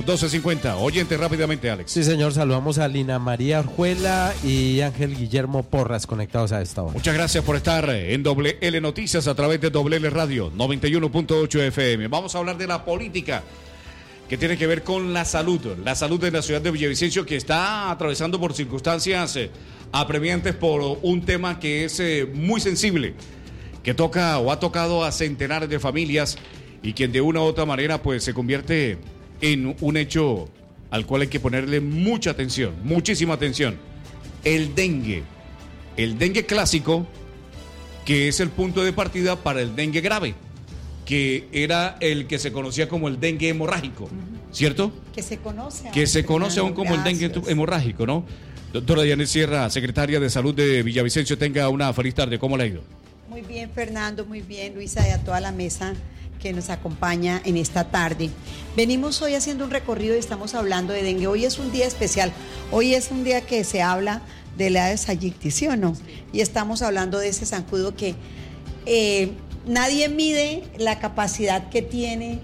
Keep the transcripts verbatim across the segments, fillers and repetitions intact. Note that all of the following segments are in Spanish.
doce cincuenta. Oyente rápidamente, Alex. Sí, señor, saludamos a Lina María Orjuela y Ángel Guillermo Porras conectados a esta hora. Muchas gracias por estar en Doble L Noticias a través de Doble L Radio noventa y uno punto ocho F M. Vamos a hablar de la política que tiene que ver con la salud, la salud de la ciudad de Villavicencio, que está atravesando por circunstancias eh, apremiantes por un tema que es eh, muy sensible, que toca o ha tocado a centenares de familias y que de una u otra manera pues se convierte en un hecho al cual hay que ponerle mucha atención, muchísima atención. El dengue, el dengue clásico, que es el punto de partida para el dengue grave, que era el que se conocía como el dengue hemorrágico, ¿cierto? Que se conoce. Que se conoce aún como Gracias. el dengue hemorrágico, ¿no? Doctora Yanet Sierra, secretaria de Salud de Villavicencio, tenga una feliz tarde. ¿Cómo le ha ido? Muy bien, Fernando, muy bien, Luisa, y a toda la mesa que nos acompaña en esta tarde. Venimos hoy haciendo un recorrido y estamos hablando de dengue. Hoy es un día especial. Hoy es un día que se habla de la Aedes aegypti, ¿sí o no? Y estamos hablando de ese zancudo que eh, nadie mide la capacidad que tiene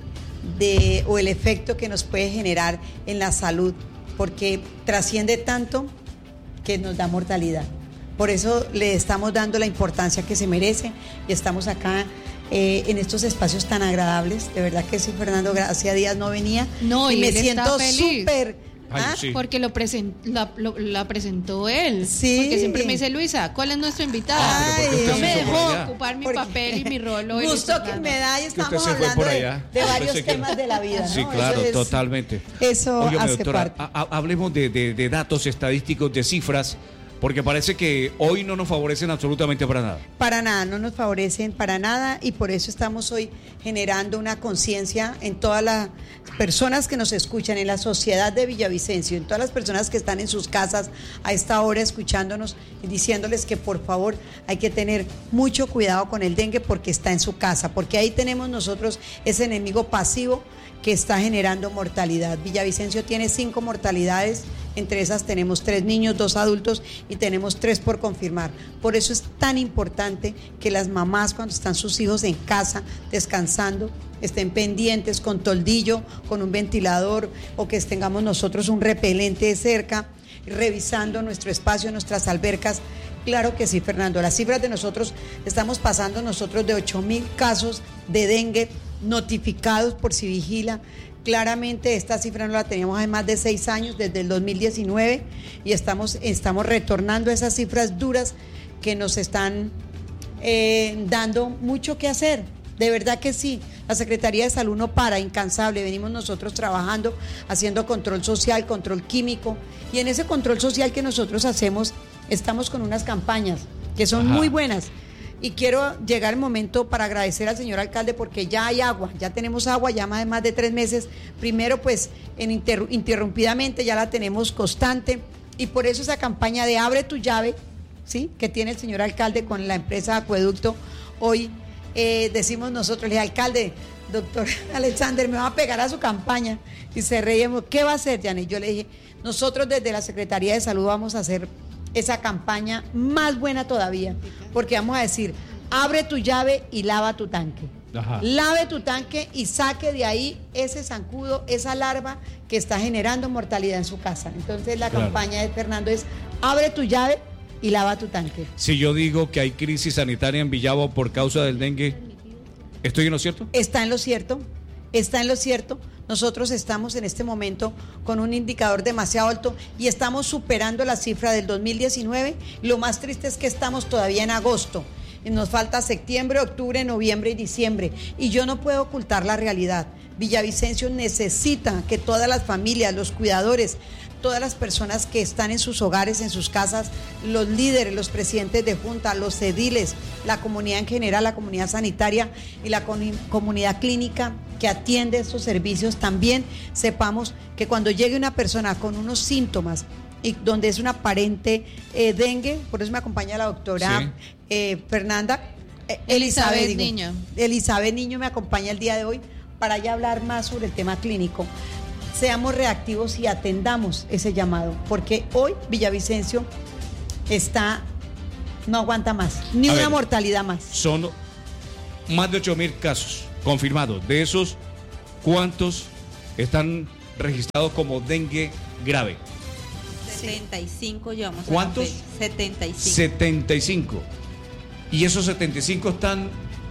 de, o el efecto que nos puede generar en la salud, porque trasciende tanto que nos da mortalidad. Por eso le estamos dando la importancia que se merece y estamos acá eh, en estos espacios tan agradables. De verdad que sí, Fernando, hacía días no venía. No, y, y me él siento está feliz. súper... Ay, ¿Ah? sí. Porque lo present, la, lo- la presentó él. Sí. Porque siempre me dice, Luisa, ¿cuál es nuestro invitado? Ah, pero ¿por qué no usted me se fue dejó por allá? ocupar mi Porque- papel y mi rol hoy. Gusto Luisa que Fernanda. me da y estamos usted se fue hablando por de, allá. de varios Pensé que- temas de la vida, ¿no? Sí, claro, Eso es- totalmente. Eso Óigame, hace doctora, parte. ha- ha- hablemos de, de- de datos estadísticos, de cifras, porque parece que hoy no nos favorecen absolutamente para nada. Para nada, no nos favorecen para nada y por eso estamos hoy generando una conciencia en todas las personas que nos escuchan, en la sociedad de Villavicencio, en todas las personas que están en sus casas a esta hora escuchándonos y diciéndoles que por favor hay que tener mucho cuidado con el dengue porque está en su casa, porque ahí tenemos nosotros ese enemigo pasivo que está generando mortalidad. Villavicencio tiene cinco mortalidades, entre esas tenemos tres niños, dos adultos y tenemos tres por confirmar. Por eso es tan importante que las mamás cuando están sus hijos en casa descansando, estén pendientes con toldillo, con un ventilador o que tengamos nosotros un repelente cerca, revisando nuestro espacio, nuestras albercas. Claro que sí, Fernando, las cifras de nosotros, estamos pasando nosotros de ocho mil casos de dengue notificados por Civigila. Claramente esta cifra no la teníamos hace más de seis años, desde el dos mil diecinueve, y estamos, estamos retornando a esas cifras duras que nos están eh, dando mucho que hacer. De verdad que sí, la Secretaría de Salud no para, incansable, venimos nosotros trabajando, haciendo control social, control químico, y en ese control social que nosotros hacemos, estamos con unas campañas que son Ajá. muy buenas. Y quiero llegar el momento para agradecer al señor alcalde porque ya hay agua, ya tenemos agua, ya más de más de tres meses. Primero, pues, en inter- interrumpidamente ya la tenemos constante y por eso esa campaña de Abre tu llave, ¿sí?, que tiene el señor alcalde con la empresa Acueducto. Hoy eh, decimos nosotros, le dije, alcalde, doctor Alexander, me va a pegar a su campaña. Y se reíamos, ¿qué va a hacer, Janet? Yo le dije, nosotros desde la Secretaría de Salud vamos a hacer esa campaña más buena todavía, porque vamos a decir, abre tu llave y lava tu tanque. Ajá. Lave tu tanque y saque de ahí ese zancudo, esa larva que está generando mortalidad en su casa. Entonces la Claro. campaña de Fernando es, abre tu llave y lava tu tanque. Si yo digo que hay crisis sanitaria en Villavo por causa del dengue, ¿estoy en lo cierto? Está en lo cierto, está en lo cierto. Nosotros estamos en este momento con un indicador demasiado alto y estamos superando la cifra del dos mil diecinueve. Lo más triste es que estamos todavía en agosto. Y nos falta septiembre, octubre, noviembre y diciembre. Y yo no puedo ocultar la realidad. Villavicencio necesita que todas las familias, los cuidadores, todas las personas que están en sus hogares, en sus casas, los líderes, los presidentes de junta, los ediles, la comunidad en general, la comunidad sanitaria y la con- comunidad clínica que atiende estos servicios, también sepamos que cuando llegue una persona con unos síntomas y donde es una aparente eh, dengue, por eso me acompaña la doctora Sí. eh, Fernanda, eh, Elizabeth digo. Niño. Elizabeth Niño me acompaña el día de hoy para ya hablar más sobre el tema clínico. Seamos reactivos y atendamos ese llamado, porque hoy Villavicencio está, no aguanta más, ni A una ver. mortalidad más. Son más de ocho mil casos confirmados. De esos, ¿cuántos están registrados como dengue grave. setenta y cinco llevamos. ¿Cuántos? setenta y cinco. setenta y cinco. ¿Y esos setenta y cinco están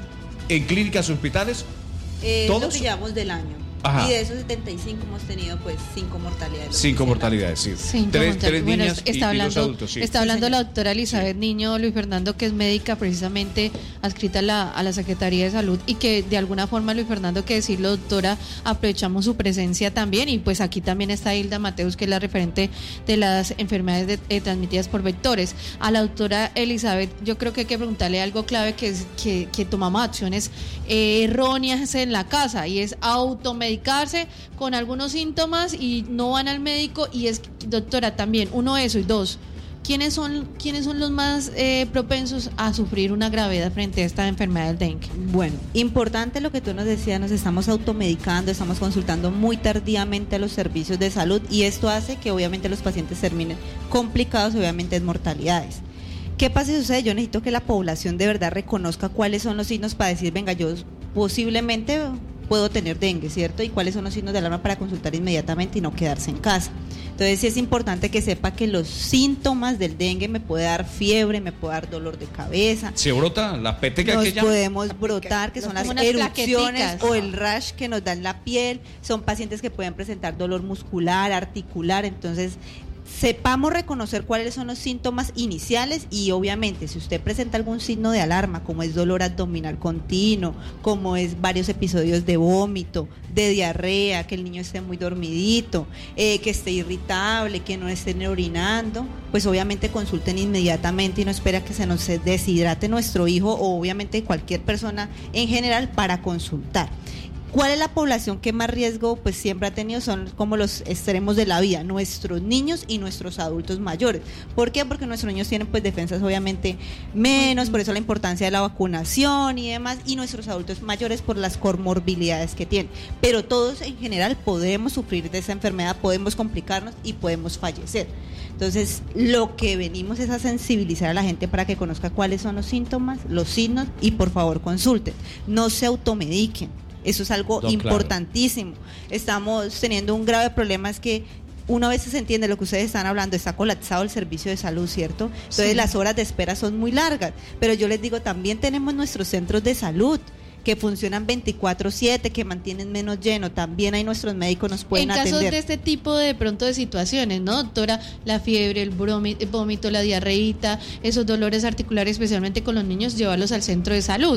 en clínicas y hospitales? Eh, ¿Todos? Lo que llevamos del año. Ajá. Y de esos setenta y cinco hemos tenido pues cinco mortalidades. Cinco mortalidades, sí. Cinco tres, mortal- tres bueno, niñas está y, y hablando, dos adultos, sí. está Sí, hablando señor. la doctora Elizabeth Niño Luis Fernando, que es médica precisamente adscrita a la, a la Secretaría de Salud, y que de alguna forma, Luis Fernando, que decirlo, doctora, aprovechamos su presencia también, y pues aquí también está Hilda Mateus, que es la referente de las enfermedades de, eh, transmitidas por vectores. A la doctora Elizabeth, yo creo que hay que preguntarle algo clave, que es que, que tomamos acciones eh, erróneas en la casa, y es automedicarse con algunos síntomas y no van al médico. Y es, doctora, también, uno, eso, y dos, ¿quiénes son, quiénes son los más eh, propensos a sufrir una gravedad frente a esta enfermedad del dengue? Bueno, importante lo que tú nos decías, nos estamos automedicando, estamos consultando muy tardíamente a los servicios de salud, y esto hace que obviamente los pacientes terminen complicados, obviamente en mortalidades. ¿Qué pasa si sucede? Yo necesito que la población de verdad reconozca cuáles son los signos para decir, venga, yo posiblemente puedo tener dengue, ¿cierto? Y cuáles son los signos de alarma para consultar inmediatamente y no quedarse en casa. Entonces sí es importante que sepa que los síntomas del dengue: me puede dar fiebre, me puede dar dolor de cabeza. ¿Se brota la peteca Nos que llaman? podemos brotar, que son las Como unas erupciones plaqueticas. o el rash que nos da en la piel. Son pacientes que pueden presentar dolor muscular, articular. Entonces, sepamos reconocer cuáles son los síntomas iniciales, y obviamente si usted presenta algún signo de alarma, como es dolor abdominal continuo, como es varios episodios de vómito, de diarrea, que el niño esté muy dormidito, eh, que esté irritable, que no esté orinando, pues obviamente consulten inmediatamente y no espera que se nos deshidrate nuestro hijo, o obviamente cualquier persona en general, para consultar. ¿Cuál es la población que más riesgo pues siempre ha tenido? Son como los extremos de la vida, nuestros niños y nuestros adultos mayores. ¿Por qué? Porque nuestros niños tienen pues defensas obviamente menos, por eso la importancia de la vacunación y demás, y nuestros adultos mayores por las comorbilidades que tienen. Pero todos en general podemos sufrir de esa enfermedad, podemos complicarnos y podemos fallecer. Entonces, lo que venimos es a sensibilizar a la gente para que conozca cuáles son los síntomas, los signos, y por favor consulten. No se automediquen. Eso es algo No, importantísimo. Claro. Estamos teniendo un grave problema, es que una vez se entiende lo que ustedes están hablando, está colapsado el servicio de salud, ¿cierto? Entonces sí, las horas de espera son muy largas, pero yo les digo, también tenemos nuestros centros de salud que funcionan veinticuatro siete, que mantienen menos lleno. También hay nuestros médicos, nos pueden atender. En casos atender. de este tipo de pronto de situaciones, ¿no, doctora? La fiebre, el vómito, la diarreíta, esos dolores articulares, especialmente con los niños, llevarlos al centro de salud.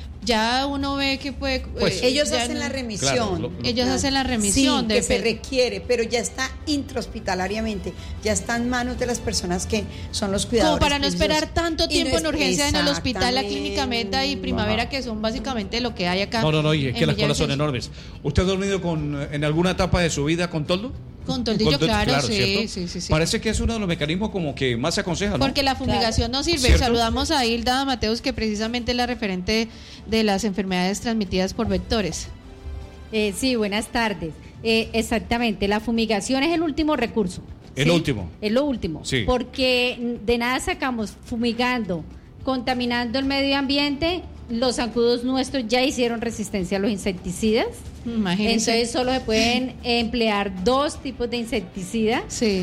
Ya uno ve que puede... Pues eh, ellos hacen no, la remisión. Claro, lo, lo, ellos hacen la remisión. Sí, de que se requiere, pero ya está intrahospitalariamente, ya está en manos de las personas que son los cuidadores. Como para no esperar tanto tiempo no es, en urgencia en el hospital, la clínica Meta y Primavera, ajá, que son básicamente lo que hay acá. No, no, no, y es que las colas son enormes. ¿Usted ha dormido con, en alguna etapa de su vida con toldo? Con toldillo, con claro, claro, sí, sí, sí, sí. Parece que es uno de los mecanismos como que más se aconseja, ¿no? Porque la fumigación claro, no sirve. ¿Cierto? Saludamos a Hilda Mateus, que precisamente es la referente de las enfermedades transmitidas por vectores. Eh, sí, buenas tardes. Eh, exactamente, la fumigación es el último recurso. El ¿sí? último. Es lo último. Sí. Porque de nada sacamos fumigando, contaminando el medio ambiente. Los zancudos nuestros ya hicieron resistencia a los insecticidas. Imagínense. Entonces solo se pueden emplear dos tipos de insecticida. Sí.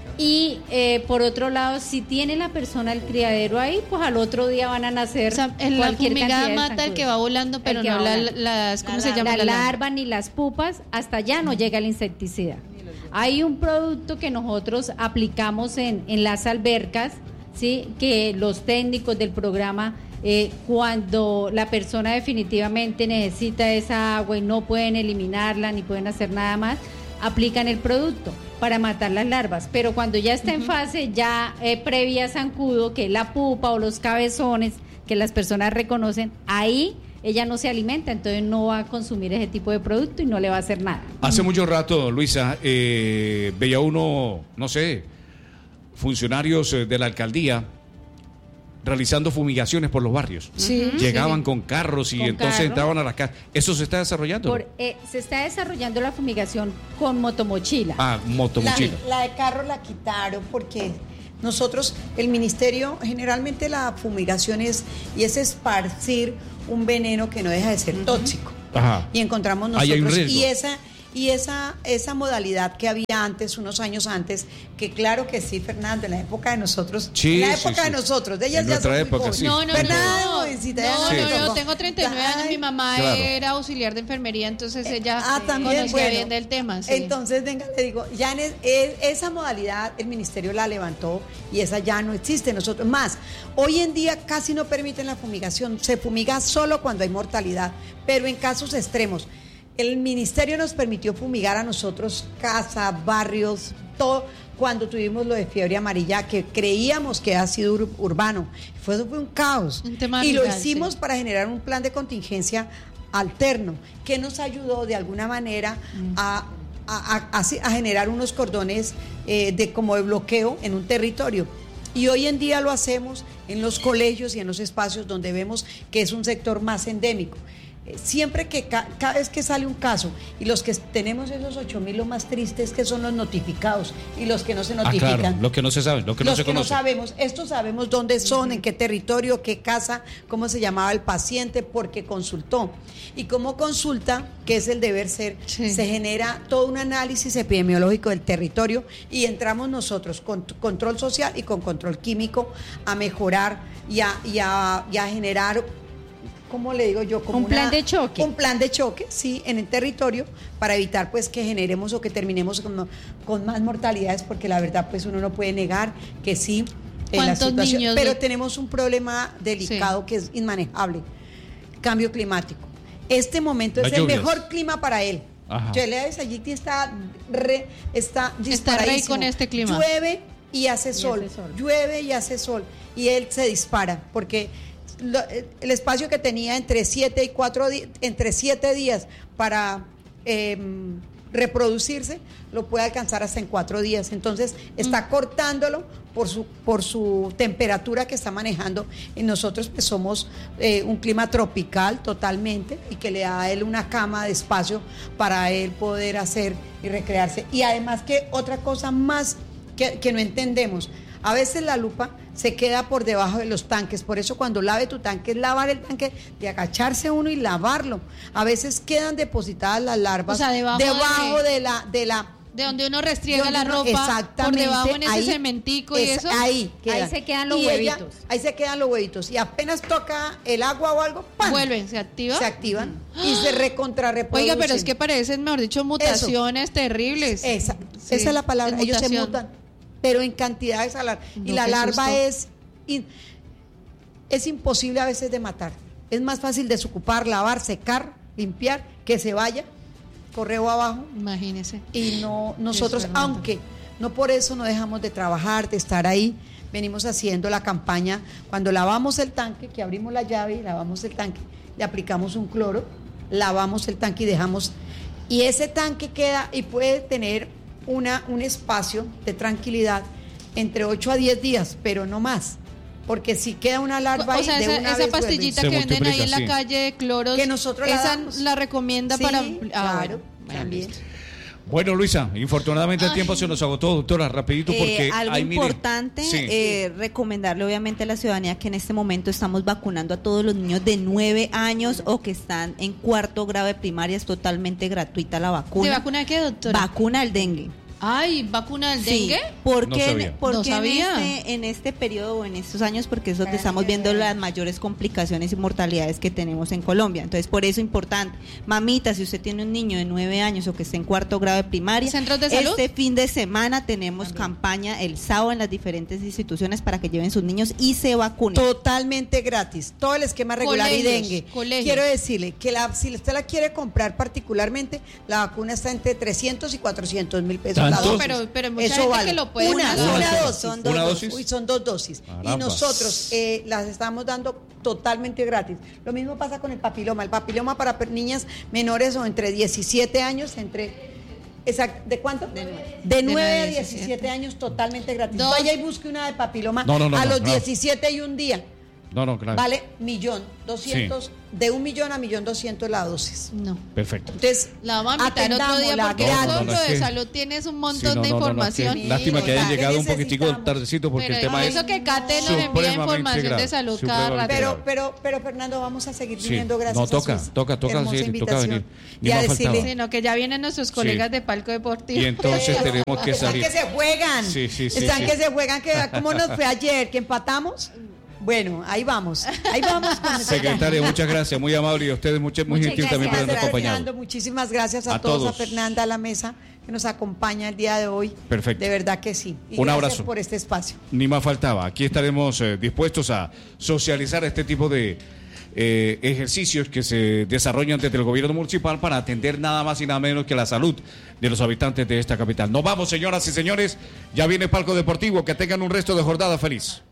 Y eh, por otro lado, si tiene la persona el criadero ahí, pues al otro día van a nacer, o sea, en cualquier la fumigada mata el que va volando, pero no la, las ¿cómo la, se llama? La, la larva ni las pupas, hasta allá no llega el insecticida. Hay un producto que nosotros aplicamos en, en las albercas, sí, que los técnicos del programa, Eh, cuando la persona definitivamente necesita esa agua y no pueden eliminarla ni pueden hacer nada más, aplican el producto para matar las larvas. Pero cuando ya está uh-huh. en fase ya eh, previa a zancudo, que es la pupa o los cabezones que las personas reconocen, ahí ella no se alimenta, entonces no va a consumir ese tipo de producto y no le va a hacer nada. Hace mucho rato, Luisa, eh, veía uno, no sé, funcionarios de la alcaldía realizando fumigaciones por los barrios. Sí, Llegaban sí. con carros y con entonces carro. entraban a las casas. ¿Eso se está desarrollando? Por, eh, se está desarrollando la fumigación con motomochila. Ah, motomochila. La, la de carro la quitaron porque nosotros, el ministerio, generalmente la fumigación es, y es esparcir un veneno que no deja de ser uh-huh. tóxico. Ajá. Y encontramos Ahí hay un nosotros, riesgo. y esa... Y esa, esa modalidad que había antes, unos años antes, que claro que sí, Fernando, en la época de nosotros, Sí, en la sí, época sí. de nosotros, de ellas En ya nuestra son muy época, jóvenes. sí. No, no, Fernanda, no, jovencita, ya no, no Sí. me no, yo tocó. tengo treinta y nueve años, mi mamá Claro. era auxiliar de enfermería, entonces ella Ah, también, conocía bueno. bien del tema. Sí. Entonces, venga, le digo, ya en es- es- esa modalidad el ministerio la levantó y esa ya no existe. Nosotros más, hoy en día casi no permiten la fumigación, se fumiga solo cuando hay mortalidad, pero en casos extremos. El ministerio nos permitió fumigar a nosotros casa, barrios, todo, cuando tuvimos lo de fiebre amarilla, que creíamos que ha sido ur- urbano. Fue, fue un caos. Un tema y lo rural, hicimos sí. para generar un plan de contingencia alterno, que nos ayudó de alguna manera a, a- a- a- a generar unos cordones eh, de como de bloqueo en un territorio. Y hoy en día lo hacemos en los colegios y en los espacios donde vemos que es un sector más endémico. Eh, Siempre que ca- cada vez que sale un caso y los que tenemos esos ocho mil, lo más triste es que son los notificados y los que no se Ah, notifican. claro, lo que no se sabe, lo que no Los se que no conoce. sabemos, estos sabemos dónde son, en qué territorio, qué casa, cómo se llamaba el paciente, porque consultó. Y como consulta, que es el deber ser, Sí. se genera todo un análisis epidemiológico del territorio y entramos nosotros con t- control social y con control químico a mejorar y a, y a, y a generar, ¿cómo le digo yo? Como Un plan de choque. Un plan de choque, sí, en el territorio para evitar pues que generemos o que terminemos con, con más mortalidades, porque la verdad pues uno no puede negar que sí, en la ¿Cuántos situación, niños pero de- tenemos un problema delicado que es inmanejable, cambio climático. Este momento Las es el lluvias. mejor clima para él. Ajá. Yelea de Sayiti está re, está Está disparadísimo. rey con este clima. Llueve y hace sol, hace sol. llueve y hace sol, y él se dispara porque lo- el espacio que tenía entre siete y cuatro di- entre siete días para eh, reproducirse lo puede alcanzar hasta en cuatro días. Entonces está cortándolo por su por su temperatura que está manejando. Y nosotros pues somos eh, un clima tropical totalmente y que le da a él una cama de espacio para él poder hacer y recrearse. Y además que otra cosa más que, que no entendemos, a veces la lupa se queda por debajo de los tanques, por eso cuando lave tu tanque es lavar el tanque, de agacharse uno y lavarlo. A veces quedan depositadas las larvas O sea, debajo debajo de- de la de la De donde uno restriega de la donde uno- ropa por exactamente, debajo en ese ahí, cementico y es- eso. Ahí, Ahí se quedan los Y ella- huevitos. ahí se quedan los huevitos. Y apenas toca el agua o algo, ¡pam! Vuelven, se activa. Se activan y se recontrarreproducen. Oiga, pero es que parecen, mejor dicho, mutaciones terribles. Esa, Sí, esa es la palabra, es ellos se mutación. mutan, pero en cantidades alar- y No, la qué larva susto. es in- es imposible a veces de matar. Es más fácil desocupar, lavar, secar, limpiar, que se vaya, correo abajo. Imagínese. Y no nosotros, Eso, Fernando. aunque no por eso no dejamos de trabajar, de estar ahí, venimos haciendo la campaña. Cuando lavamos el tanque, que abrimos la llave y lavamos el tanque, le aplicamos un cloro, lavamos el tanque y dejamos, y ese tanque queda y puede tener una, un espacio de tranquilidad entre ocho a diez días, pero no más. Porque si queda una larva O ahí, sea, de esa, una esa vez pastillita Se que venden ahí multiplica, en la sí. calle de cloros, Que nosotros la esa damos. la recomienda Sí, para. Ah, claro, bueno. también. Bueno, Luisa, infortunadamente el tiempo se nos agotó, doctora, rapidito, porque Eh, algo hay, mire, importante, sí. eh, recomendarle obviamente a la ciudadanía que en este momento estamos vacunando a todos los niños de nueve años o que están en cuarto grado de primaria, es totalmente gratuita la vacuna. ¿De vacuna de qué, doctora? Vacuna al dengue. Ay, ¿vacuna del Sí, dengue? porque, No sabía. en, porque No sabía. En, este, en este periodo o en estos años, porque es donde estamos viendo las mayores complicaciones y mortalidades que tenemos en Colombia. Entonces, por eso es importante. Mamita, si usted tiene un niño de nueve años o que esté en cuarto grado de primaria, ¿Centros de salud? este fin de semana tenemos campaña el sábado en las diferentes instituciones para que lleven sus niños y se vacunen. Totalmente gratis, todo el esquema regular y Colegios, dengue. colegios. Quiero decirle que la, si usted la quiere comprar particularmente, la vacuna está entre trescientos y cuatrocientos mil pesos la ¿Tanto? dosis. No, pero, pero hay mucha Eso gente vale. que lo puede una, pagar. una Una dosis. Son dos Una dosis. Uy, son dos dosis. Caramba. Y nosotros eh, las estamos dando totalmente gratis. Lo mismo pasa con el papiloma. El papiloma para per- niñas menores o entre diecisiete años, entre... Exacto, ¿de cuánto? De nueve. De nueve a diecisiete años totalmente gratis. Dos. Vaya y busque una de papiloma No, no, no, a no, los no. diecisiete y un día. No, no, claro. Vale millón doscientos, Sí. de un millón a millón doscientos la dosis. No. Perfecto. Entonces, La vamos a invitar otro día atendámosla, porque No, gratis. no, el no, Fondo es de que- Salud tienes un Sí, montón no, de no, no, no, información. que lástima que hayan ¿qué llegado un poquitico necesitamos? tardecito porque Pero el tema es eso que Cate nos envía supremamente información grave, de salud cada supremamente rato. grave. Pero, pero, pero Fernando, vamos a seguir Sí. viniendo gracias No, toca, a su toca, toca, hermosa sí, toca invitación. venir. Ni Y a más decirle, faltaba. Sino que ya vienen nuestros colegas de Palco Deportivo. Y entonces tenemos que están salir. que se juegan, Sí, sí, sí, están sí. que se juegan, que ¿cómo nos fue ayer? ¿Que empatamos? Bueno, ahí vamos, ahí vamos. Con Secretaria, muchas gracias, muy amable y a ustedes muchas, muy Muchas gentil también por Muchísimas habernos gracias, acompañado. Fernando. Muchísimas gracias a, A todos, todos. a Fernanda, a la mesa que nos acompaña el día de hoy. Perfecto. De verdad que sí. Y Un gracias abrazo. por este espacio. Ni más faltaba. Aquí estaremos eh, dispuestos a socializar este tipo de eh, ejercicios que se desarrollan desde el gobierno municipal para atender nada más y nada menos que la salud de los habitantes de esta capital. Nos vamos, señoras y señores. Ya viene Palco Deportivo. Que tengan un resto de jornada feliz.